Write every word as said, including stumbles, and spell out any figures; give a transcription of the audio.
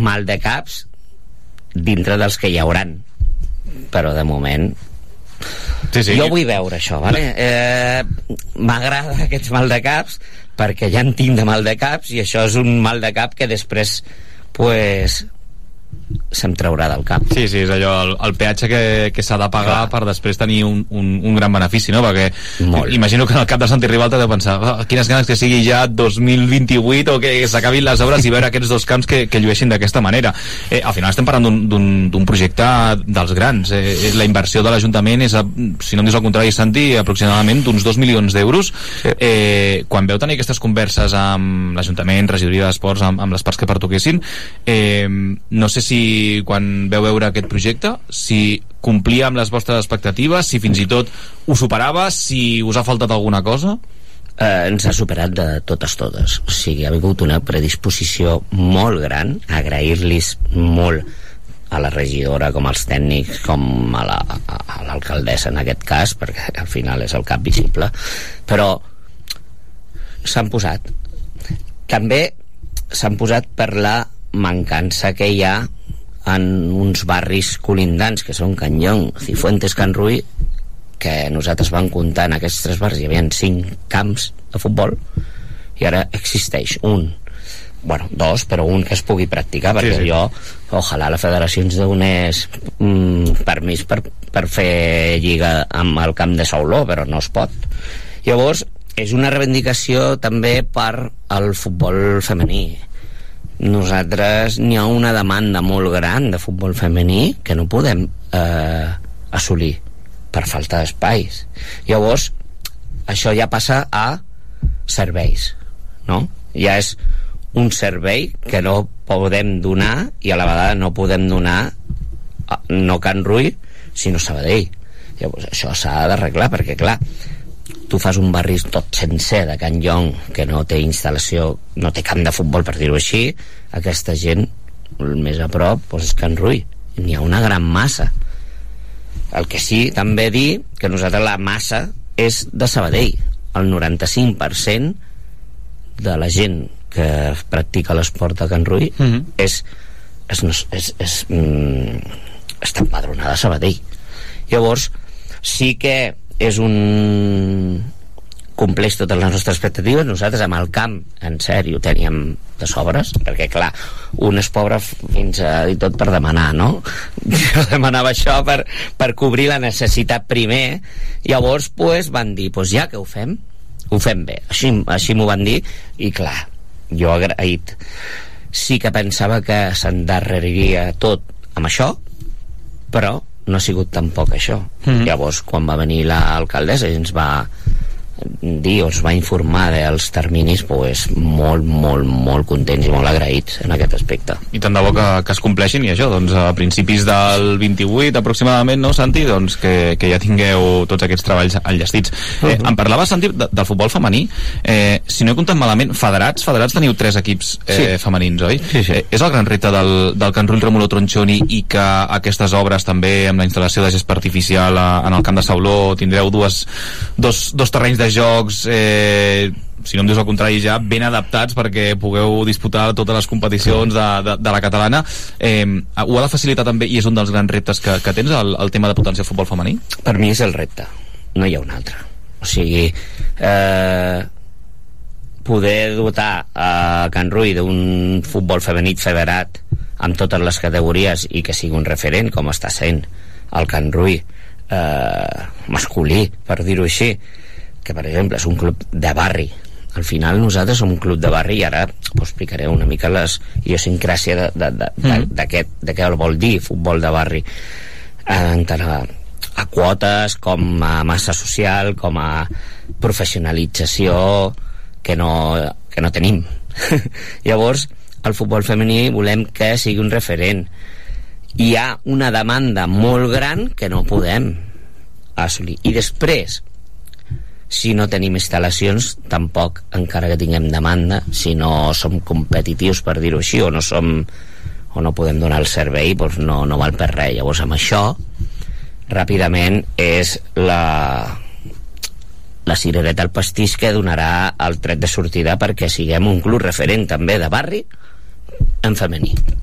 mal de caps dintre dels que hi hauran, però de moment sí, sí. Jo vull veure això, vale? eh, m'agrada aquests mal de caps perquè ja en tinc de mal de caps, i això és un mal de cap que després pues se'm traurà del cap. Sí, sí, és allò, el, el peatge que, que s'ha de pagar Clar. per després tenir un, un, un gran benefici, no? Perquè Molt. imagino que en el cap de Santi Ribalta deu pensar, oh, quines ganes que sigui ja dos mil vint-i-vuit o que s'acabin les obres i veure aquests dos camps que, que llueixin d'aquesta manera. Eh, al final estem parlant d'un projecte dels grans. Eh, la inversió de l'Ajuntament és, si no em dius el contrari, Santi, aproximadament d'uns dos milions d'euros. Sí. Eh, quan veu tenir aquestes converses amb l'Ajuntament, regidoria d'Esports, amb, amb les parts que pertoquessin, eh, no sé si quan veu veure aquest projecte, si complia amb les vostres expectatives, si fins i tot us superava, si us ha faltat alguna cosa? Eh, ens ha superat de totes totes, o sigui, ha hagut una predisposició molt gran, agrair-los molt a la regidora, com als tècnics, com a la, a l'alcaldessa en aquest cas, perquè al final és el cap visible, però s'han posat. També s'han posat per la mancança que hi ha en uns barris colindants que són Can Llong, Cifuentes, Can Rull, que nosaltres vam comptar en aquests tres barris hi havia cinc camps de futbol i ara existeix un, bueno, dos, però un que es pugui practicar, perquè sí, sí. jo ojalà la federació ens donés mm, permís per, per fer lliga amb el camp de Sauló, però no es pot. Llavors és una reivindicació també per al futbol femení. Nosaltres n'hi ha una demanda molt gran de futbol femení que no podem eh, assolir per falta d'espais. Llavors això ja passa a serveis, no? Ja és un servei que no podem donar, i a la vegada no podem donar a, no Can Rull sinó Sabadell. Llavors això s'ha d'arreglar, perquè clar, tu fas un barri tot sencer de Can Llong que no té instal·lació, no té camp de futbol, per dir-ho així, aquesta gent el més a prop doncs és Can Rull, n'hi ha una gran massa. El que sí també dir que nosaltres la massa és de Sabadell, el noranta-cinc per cent de la gent que practica l'esport a Can Rull mm-hmm. és, és, és, és, és mm, està empadronada a Sabadell. Llavors sí que és un compleix totes les nostres expectatives. Nosaltres amb el camp en sèrio teníem de sobres, perquè clar, un és pobre fins a i tot per demanar, no? Jo demanava això per, per cobrir la necessitat primer. Llavors pues, van dir, pues ja que ho fem ho fem bé, així, així m'ho van dir, i clar, jo agraït. Sí que pensava que s'endarreriria tot amb això, però no ha sigut tampoc això. Mm-hmm. Llavors quan va venir l'alcaldessa i ens va dir, o ens va informar dels terminis, pues, molt, molt, molt contents i molt agraïts en aquest aspecte. I tant de bo que, que es compleixin, i això, doncs a principis del vint-i-vuit aproximadament, no, Santi? Doncs que, que ja tingueu tots aquests treballs enllestits. Uh-huh. eh, em parlava, Santi, de, del futbol femení. Eh, si no he comptat malament, federats, federats teniu tres equips eh, sí. femenins, oi? Sí, sí. Eh, és el gran repte del, del Can Rull Rómulo Tronchoni, i que aquestes obres també, amb la instal·lació de gest artificial a, en el camp de Sauló, tindreu dues, dos, dos terrenys de jocs, eh, si no em dius el contrari, ja ben adaptats perquè pugueu disputar totes les competicions de, de, de la catalana. Eh, ho ha de facilitar també, i és un dels grans reptes que, que tens, el, el tema de potenciar el futbol femení? Per mi és el repte, no hi ha un altre. O sigui, eh, poder dotar a Can Rull d'un futbol femení federat amb totes les categories i que sigui un referent, com està sent el Can Rull eh, masculí, per dir-ho així, que per exemple és un club de barri. Al final nosaltres som un club de barri, i ara us explicaré una mica les idiosincràsia de, de, de, de, mm. d'aquest, de què vol dir futbol de barri, en tant a, a quotes com a massa social, com a professionalització que no, que no tenim. Llavors el futbol femení volem que sigui un referent. Hi ha una demanda molt gran que no podem assolir, i després si no tenim instal·lacions tampoc, encara que tinguem demanda, si no som competitius, per dir-ho així, o no som o no podem donar el servei, doncs no, no val per res. Llavors amb això ràpidament és la la cirereta al pastís que donarà el tret de sortida perquè siguem un club referent també de barri en femení.